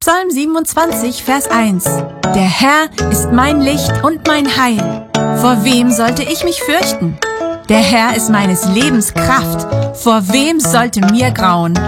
Psalm 27, Vers 1. Der Herr ist mein Licht und mein Heil. Vor wem sollte ich mich fürchten? Der Herr ist meines Lebens Kraft. Vor wem sollte mir grauen?